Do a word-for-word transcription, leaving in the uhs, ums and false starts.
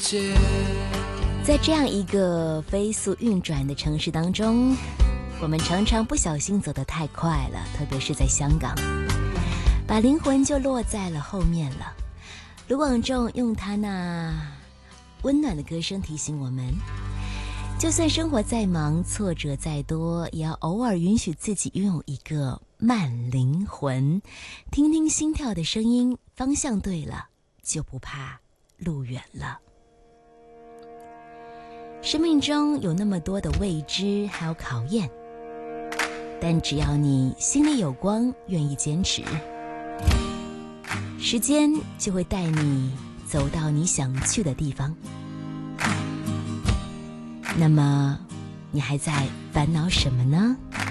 界。 在这样一个飞速运转的城市当中，我们常常不小心走得太快了，特别是在香港，把灵魂就落在了后面了。卢广仲用他那温暖的歌声提醒我们，就算生活再忙，挫折再多，也要偶尔允许自己拥有一个慢灵魂，听听心跳的声音，方向对了，就不怕路远了。生命中有那么多的未知还有考验，但只要你心里有光，愿意坚持，时间就会带你走到你想去的地方。那么你还在烦恼什么呢？